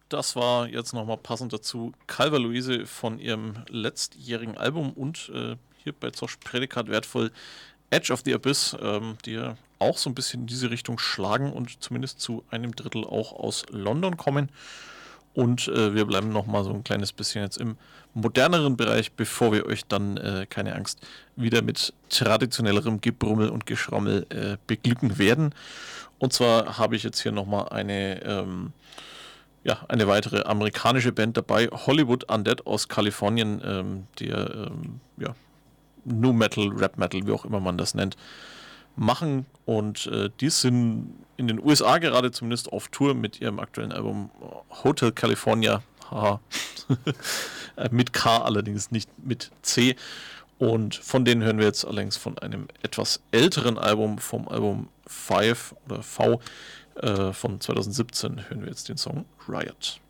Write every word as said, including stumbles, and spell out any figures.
Das war jetzt nochmal passend dazu Calva Louise von ihrem letztjährigen Album und äh, hier bei Zosch Prädikat wertvoll Edge of the Abyss, ähm, die ja auch so ein bisschen in diese Richtung schlagen und zumindest zu einem Drittel auch aus London kommen. Und äh, wir bleiben nochmal so ein kleines bisschen jetzt im moderneren Bereich, bevor wir euch dann, äh, keine Angst, wieder mit traditionellerem Gebrummel und Geschrammel äh, beglücken werden. Und zwar habe ich jetzt hier nochmal eine, ähm, ja, eine weitere amerikanische Band dabei, Hollywood Undead aus Kalifornien, ähm, der ähm, ja, Nu Metal, Rap Metal, wie auch immer man das nennt, machen. Und äh, die sind in den U S A gerade zumindest auf Tour mit ihrem aktuellen Album Hotel California. Haha. Mit K allerdings, nicht mit C. Und von denen hören wir jetzt allerdings von einem etwas älteren Album, vom Album fünf oder V äh, von zwanzig siebzehn, hören wir jetzt den Song Riot.